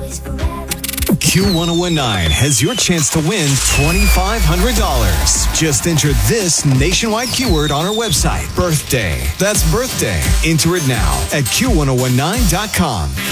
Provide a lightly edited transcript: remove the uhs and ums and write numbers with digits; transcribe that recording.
Q1019 has your chance to win $2,500. Just enter this nationwide keyword on our website, birthday. That's birthday. Enter it now at Q1019.com.